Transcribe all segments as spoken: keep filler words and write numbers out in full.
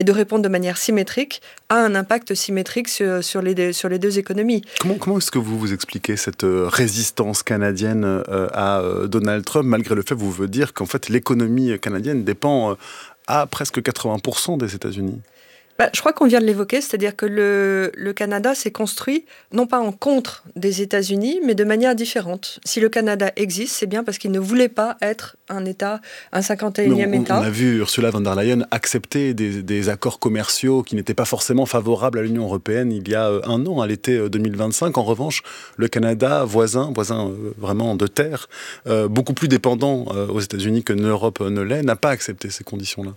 et de répondre de manière symétrique a un impact symétrique sur, sur, les, sur les deux économies. Comment, comment est-ce que vous vous expliquez cette résistance canadienne à Donald Trump, malgré le fait, vous voulez dire qu'en fait l'économie canadienne dépend à presque quatre-vingts pour cent des États-Unis? Bah, je crois qu'on vient de l'évoquer, c'est-à-dire que le, le Canada s'est construit non pas en contre des États-Unis, mais de manière différente. Si le Canada existe, c'est bien parce qu'il ne voulait pas être un État, un cinquante et unième on, État. On a vu Ursula von der Leyen accepter des, des accords commerciaux qui n'étaient pas forcément favorables à l'Union européenne il y a un an, à l'été deux mille vingt-cinq. En revanche, le Canada, voisin, voisin vraiment de terre, euh, beaucoup plus dépendant euh, aux États-Unis que l'Europe ne l'est, n'a pas accepté ces conditions-là.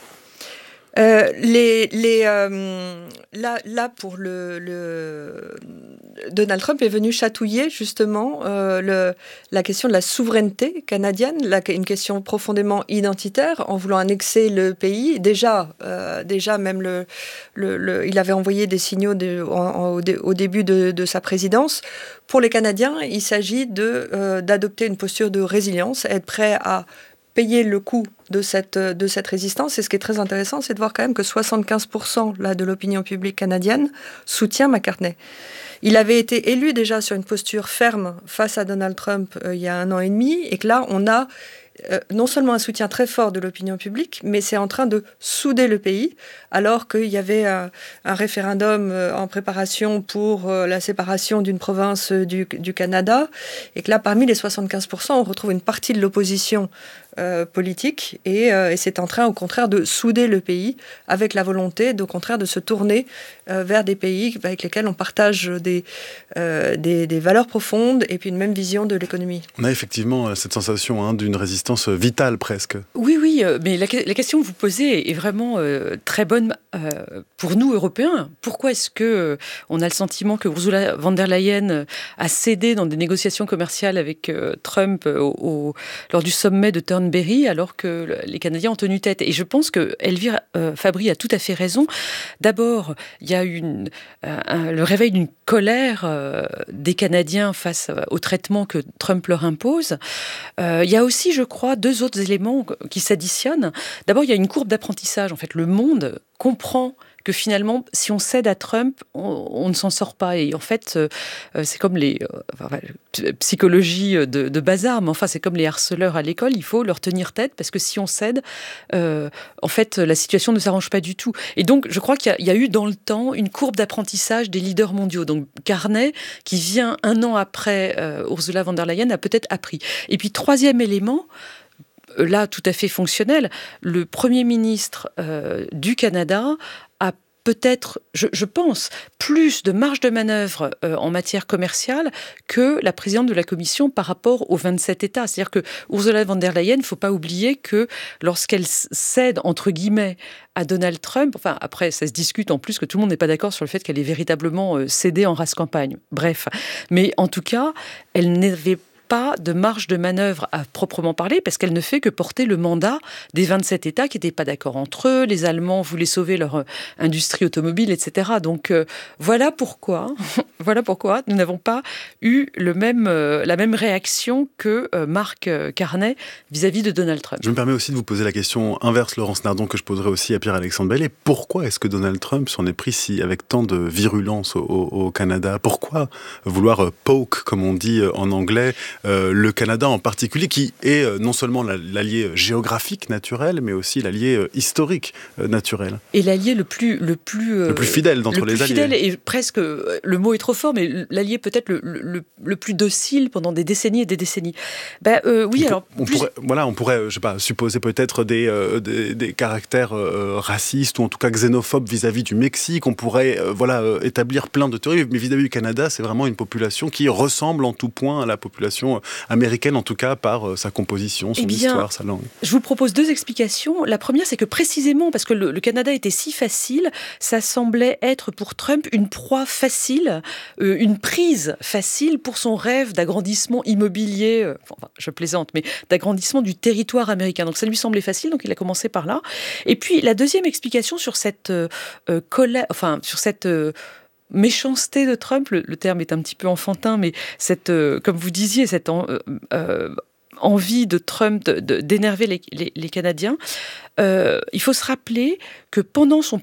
Euh, les, les, euh, là, là, pour le, le... Donald Trump est venu chatouiller justement euh, le, la question de la souveraineté canadienne, la, une question profondément identitaire, en voulant annexer le pays. Déjà, euh, déjà même le, le, le, il avait envoyé des signaux de, en, en, au, dé, au début de, de sa présidence. Pour les Canadiens, il s'agit de, euh, d'adopter une posture de résilience, être prêt à payer le coût de cette, de cette résistance. Et ce qui est très intéressant, c'est de voir quand même que soixante-quinze pour cent là, de l'opinion publique canadienne soutient McCartney. Il avait été élu déjà sur une posture ferme face à Donald Trump euh, il y a un an et demi, et que là, on a euh, non seulement un soutien très fort de l'opinion publique, mais c'est en train de souder le pays, alors qu'il y avait un, un référendum euh, en préparation pour euh, la séparation d'une province euh, du, du Canada, et que là, parmi les soixante-quinze pour cent, on retrouve une partie de l'opposition Euh, politique et, euh, et c'est en train au contraire de souder le pays avec la volonté au contraire de se tourner euh, vers des pays avec lesquels on partage des, euh, des, des valeurs profondes et puis une même vision de l'économie. On a effectivement cette sensation hein, d'une résistance vitale presque. Oui, oui, euh, mais la, la question que vous posez est vraiment euh, très bonne euh, pour nous Européens. Pourquoi est-ce que euh, on a le sentiment que Ursula von der Leyen a cédé dans des négociations commerciales avec euh, Trump euh, au, au, lors du sommet de Turn Berry, alors que les Canadiens ont tenu tête. Et je pense que Elvire euh, Fabry a tout à fait raison. D'abord, il y a une, euh, un, le réveil d'une colère euh, des Canadiens face au traitement que Trump leur impose. Euh, il y a aussi, je crois, deux autres éléments qui s'additionnent. D'abord, il y a une courbe d'apprentissage. En fait, le monde comprend que finalement, si on cède à Trump, on, on ne s'en sort pas. Et en fait, euh, c'est comme les euh, enfin, psychologie de, de bazar, mais enfin, c'est comme les harceleurs à l'école. Il faut leur tenir tête parce que si on cède, euh, en fait, la situation ne s'arrange pas du tout. Et donc, je crois qu'il y a, il y a eu dans le temps une courbe d'apprentissage des leaders mondiaux. Donc, Carney, qui vient un an après euh, Ursula von der Leyen, a peut-être appris. Et puis, troisième élément, là, tout à fait fonctionnel, le Premier ministre euh, du Canada a peut-être, je, je pense, plus de marge de manœuvre euh, en matière commerciale que la présidente de la Commission par rapport aux vingt-sept États. C'est-à-dire que Ursula von der Leyen, il ne faut pas oublier que lorsqu'elle cède, entre guillemets, à Donald Trump, enfin après ça se discute en plus que tout le monde n'est pas d'accord sur le fait qu'elle ait véritablement euh, cédé en race campagne. Bref, mais en tout cas, elle n'avait pas de marge de manœuvre à proprement parler parce qu'elle ne fait que porter le mandat des vingt-sept États qui n'étaient pas d'accord entre eux. Les Allemands voulaient sauver leur euh, industrie automobile, et cetera. Donc euh, voilà pourquoi, voilà pourquoi nous n'avons pas eu le même, euh, la même réaction que euh, Mark Carney vis-à-vis de Donald Trump. Je me permets aussi de vous poser la question inverse, Laurence Nardon, que je poserai aussi à Pierre-Alexandre Bellet. Pourquoi est-ce que Donald Trump s'en est pris si, avec tant de virulence au, au Canada? Pourquoi vouloir euh, poke, comme on dit en anglais, Euh, le Canada en particulier, qui est euh, non seulement l'allié géographique naturel, mais aussi l'allié euh, historique euh, naturel. Et l'allié le plus le plus euh, le plus fidèle d'entre les alliés. Le plus fidèle et presque, le mot est trop fort, mais l'allié peut-être le, le, le plus docile pendant des décennies et des décennies. Ben euh, oui, on alors on plus... pourrait, voilà, on pourrait, je sais pas, supposer peut-être des, euh, des des caractères euh, racistes ou en tout cas xénophobes vis-à-vis du Mexique. On pourrait, euh, voilà, euh, établir plein de théories, mais vis-à-vis du Canada, c'est vraiment une population qui ressemble en tout point à la population américaine, en tout cas par euh, sa composition, son eh bien, histoire, sa langue. Je vous propose deux explications. La première, c'est que précisément parce que le, le Canada était si facile, ça semblait être pour Trump une proie facile, euh, une prise facile pour son rêve d'agrandissement immobilier, euh, enfin, je plaisante, mais d'agrandissement du territoire américain. Donc ça lui semblait facile, donc il a commencé par là. Et puis la deuxième explication sur cette euh, colère, enfin sur cette euh, méchanceté de Trump, le, le terme est un petit peu enfantin, mais cette, euh, comme vous disiez, cette en, euh, euh, envie de Trump de, de, d'énerver les, les, les Canadiens. Euh, il faut se rappeler que pendant son